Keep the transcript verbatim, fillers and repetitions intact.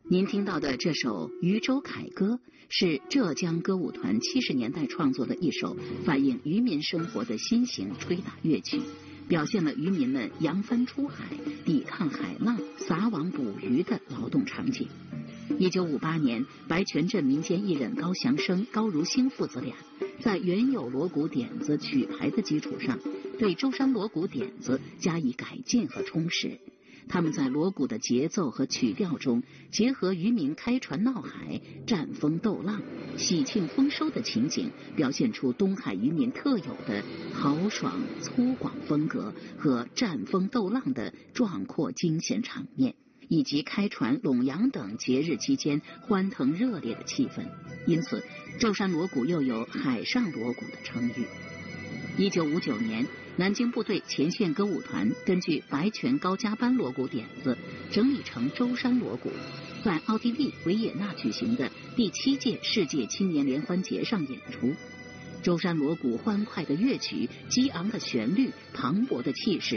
您听到的这首《渔舟凯歌》是浙江歌舞团七十年代创作的一首反映渔民生活的新型吹打乐曲，表现了渔民们扬帆出海、抵抗海浪、撒网捕鱼的劳动场景。一九五八年，白泉镇民间艺人高祥生、高如新父子俩在原有锣鼓点子曲牌的基础上，对舟山锣鼓点子加以改进和充实。他们在锣鼓的节奏和曲调中，结合渔民开船闹海、战风斗浪、喜庆丰收的情景，表现出东海渔民特有的豪爽粗犷风格和战风斗浪的壮阔惊险场面，以及开船、陇洋等节日期间欢腾热烈的气氛。因此，舟山锣鼓又有海上锣鼓的称誉。一九五九年，南京部队前线歌舞团根据白泉高加班锣鼓点子整理成舟山锣鼓，在奥地利维也纳举行的第七届世界青年联欢节上演出。舟山锣鼓欢快的乐曲、激昂的旋律、磅礴的气势